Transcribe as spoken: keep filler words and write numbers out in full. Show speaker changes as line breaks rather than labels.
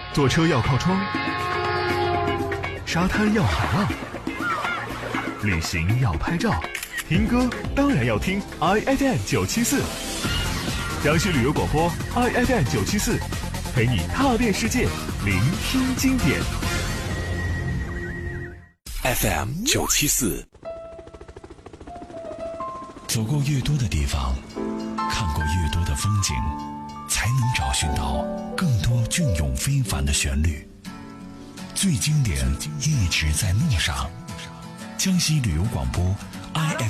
坐车要靠窗，沙滩要海浪，旅行要拍照，听歌当然要听 I F M 九七四，江西旅游广播 I F M 九七四，陪你踏遍世界，聆听经典。
F M 九七四，走过越多的地方，看过越多的风景，才能找寻到更多隽永非凡的旋律。最经典一直在路上。江西旅游广播 I F M